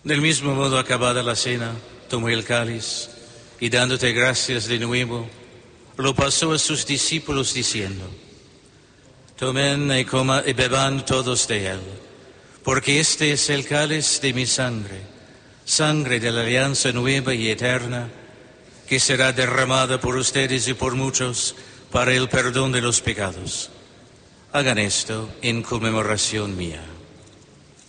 Del mismo modo, acabada la cena, tomó el cáliz y dándote gracias de nuevo, lo pasó a sus discípulos diciendo: Tomen y beban todos de él, porque este es el cáliz de mi sangre, sangre de la alianza nueva y eterna, que será derramada por ustedes y por muchos para el perdón de los pecados. Hagan esto en conmemoración mía.